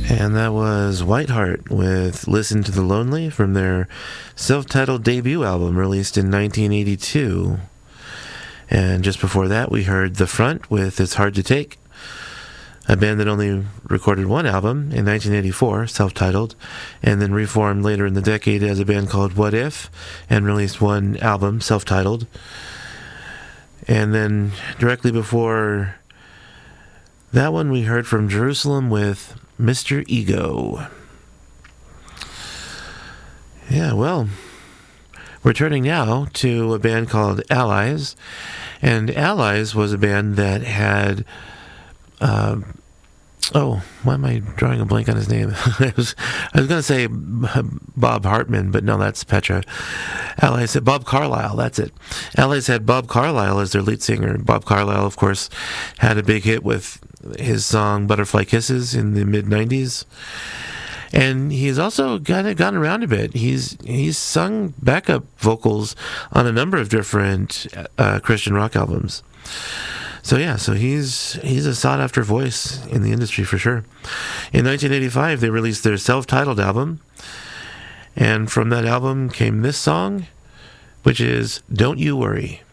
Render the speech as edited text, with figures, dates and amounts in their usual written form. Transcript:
And that was Whiteheart with Listen to the Lonely from their self-titled debut album released in 1982. And just before that, we heard The Front with It's Hard to Take, a band that only recorded one album in 1984, self-titled, and then reformed later in the decade as a band called What If, and released one album, self-titled. And then directly before that one, we heard from Jerusalem with Mr. Ego. Yeah, well, we're turning now to a band called Allies. And Allies was a band that had... why am I drawing a blank on his name? I was going to say Bob Hartman, but no, that's Petra. Allies said Bob Carlyle, that's it. Allies had Bob Carlyle as their lead singer. Bob Carlyle, of course, had a big hit with his song Butterfly Kisses in the mid-90s. And he's also kind of gone around a bit. He's sung backup vocals on a number of different Christian rock albums. So he's a sought-after voice in the industry for sure. In 1985, they released their self-titled album, and from that album came this song, which is Don't You Worry.